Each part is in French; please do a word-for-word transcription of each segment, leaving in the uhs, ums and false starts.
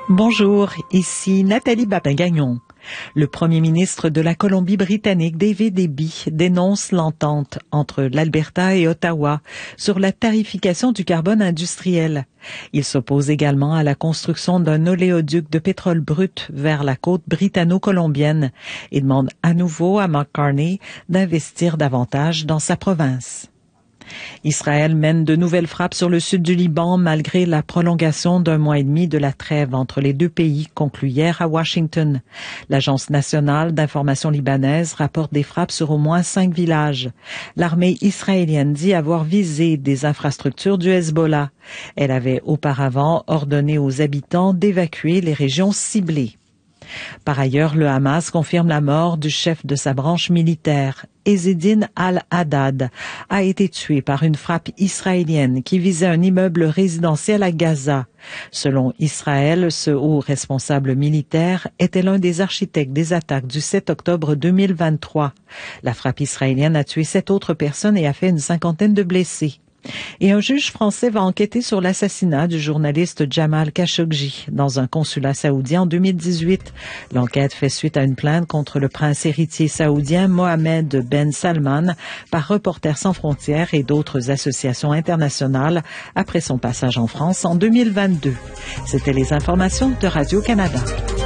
Bonjour, ici Nathalie Babin-Gagnon. Le premier ministre de la Colombie-Britannique, David Eby, dénonce l'entente entre l'Alberta et Ottawa sur la tarification du carbone industriel. Il s'oppose également à la construction d'un oléoduc de pétrole brut vers la côte britanno-colombienne et demande à nouveau à Mark Carney d'investir davantage dans sa province. Israël mène de nouvelles frappes sur le sud du Liban malgré la prolongation d'un mois et demi de la trêve entre les deux pays conclue hier à Washington. L'Agence nationale d'information libanaise rapporte des frappes sur au moins cinq villages. L'armée israélienne dit avoir visé des infrastructures du Hezbollah. Elle avait auparavant ordonné aux habitants d'évacuer les régions ciblées. Par ailleurs, le Hamas confirme la mort du chef de sa branche militaire. Ezzedine al-Haddad a été tué par une frappe israélienne qui visait un immeuble résidentiel à Gaza. Selon Israël, ce haut responsable militaire était l'un des architectes des attaques du sept octobre deux mille vingt-trois. La frappe israélienne a tué sept autres personnes et a fait une cinquantaine de blessés. Et un juge français va enquêter sur l'assassinat du journaliste Jamal Khashoggi dans un consulat saoudien en deux mille dix-huit. L'enquête fait suite à une plainte contre le prince héritier saoudien Mohammed Ben Salman par Reporters sans frontières et d'autres associations internationales après son passage en France en deux mille vingt-deux. C'était les informations de Radio-Canada.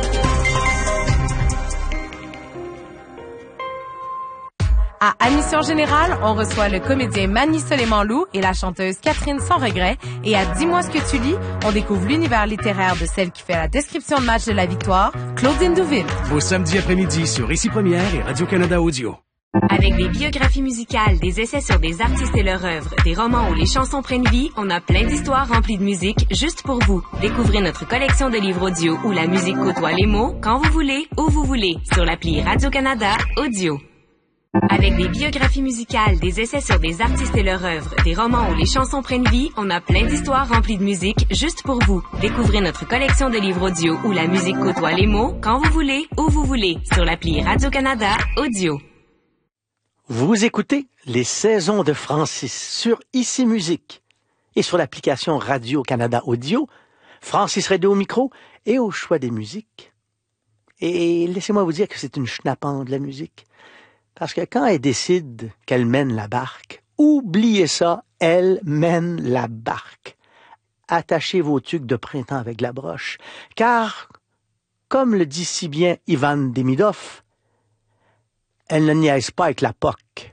À Admission Générale, on reçoit le comédien Manny Soleiman-Loup et la chanteuse Catherine Sans Regret. Et à Dis-moi ce que tu lis, on découvre l'univers littéraire de celle qui fait la description de match de la victoire, Claudine Douville. Au samedi après-midi sur Ici Première et Radio-Canada Audio. Avec des biographies musicales, des essais sur des artistes et leur œuvre, des romans où les chansons prennent vie, on a plein d'histoires remplies de musique juste pour vous. Découvrez notre collection de livres audio où la musique côtoie les mots, quand vous voulez, où vous voulez, sur l'appli Radio-Canada Audio. Avec des biographies musicales, des essais sur des artistes et leur œuvre, des romans où les chansons prennent vie, on a plein d'histoires remplies de musique juste pour vous. Découvrez notre collection de livres audio où la musique côtoie les mots, quand vous voulez, où vous voulez, sur l'appli Radio-Canada Audio. Vous écoutez les saisons de Francis sur Ici Musique et sur l'application Radio-Canada Audio, Francis Radio au micro et au choix des musiques. Et laissez-moi vous dire que c'est une schnappante, la musique. Parce que quand elle décide qu'elle mène la barque, oubliez ça, elle mène la barque. Attachez vos tuques de printemps avec la broche, car, comme le dit si bien Ivan Demidov, elle ne niaise pas avec la P O C.